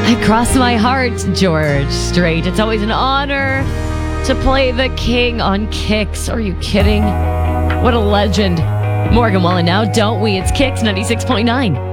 Cross my heart, George Strait. It's always an honor to play the king on Kicks. Are you kidding? What a legend. Morgan Wallen now, don't we? It's Kicks 96.9.